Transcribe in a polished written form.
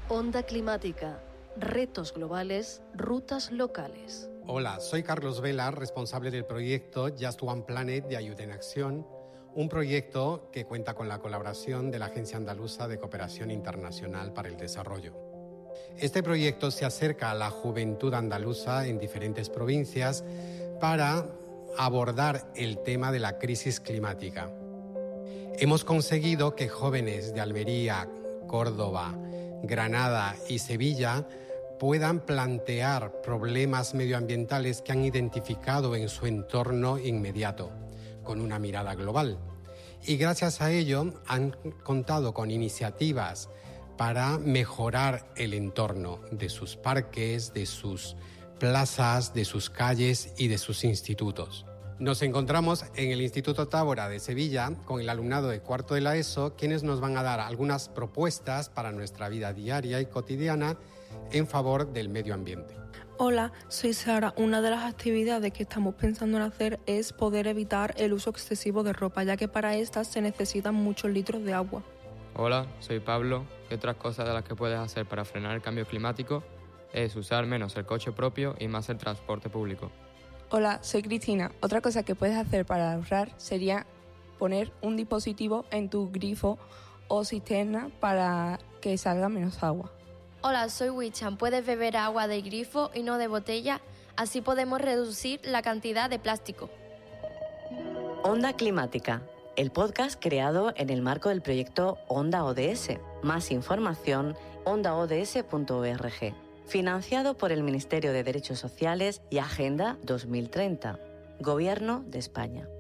Onda climática, retos globales, rutas locales. Hola, soy Carlos Vela, responsable del proyecto Just One Planet de Ayuda en Acción, un proyecto que cuenta con la colaboración de la Agencia Andaluza de Cooperación Internacional para el Desarrollo. Este proyecto se acerca a la juventud andaluza en diferentes provincias para abordar el tema de la crisis climática. Hemos conseguido que jóvenes de Almería, Córdoba, Granada y Sevilla puedan plantear problemas medioambientales que han identificado en su entorno inmediato, con una mirada global. Y gracias a ello han contado con iniciativas para mejorar el entorno de sus parques, de sus plazas, de sus calles y de sus institutos. Nos encontramos en el Instituto Tábora de Sevilla con el alumnado de cuarto de la ESO, quienes nos van a dar algunas propuestas para nuestra vida diaria y cotidiana en favor del medio ambiente. Hola, soy Sara. Una de las actividades que estamos pensando en hacer es poder evitar el uso excesivo de ropa, ya que para estas se necesitan muchos litros de agua. Hola, soy Pablo. Y otras cosas de las que puedes hacer para frenar el cambio climático es usar menos el coche propio y más el transporte público. Hola, soy Cristina. Otra cosa que puedes hacer para ahorrar sería poner un dispositivo en tu grifo o cisterna para que salga menos agua. Hola, soy Wichan. Puedes beber agua de grifo y no de botella, así podemos reducir la cantidad de plástico. Onda Climática, el podcast creado en el marco del proyecto Onda ODS. Más información, ondaods.org. Financiado por el Ministerio de Derechos Sociales y Agenda 2030, Gobierno de España.